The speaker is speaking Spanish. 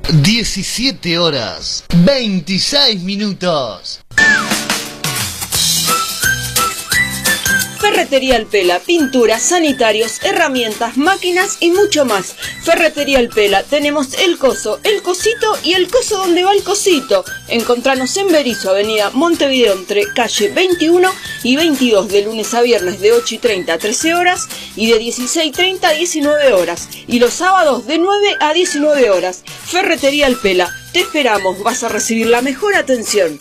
17 horas, 26 minutos. Ferretería El Pela, pinturas, sanitarios, herramientas, máquinas y mucho más. Ferretería El Pela, tenemos el coso, el cosito y el coso donde va el cosito. Encontranos en Berisso, avenida Montevideo, entre calle 21 y 22, de lunes a viernes de 8:30 a 13 horas y de 16:30 a 19 horas. Y los sábados de 9 a 19 horas. Ferretería El Pela, te esperamos, vas a recibir la mejor atención.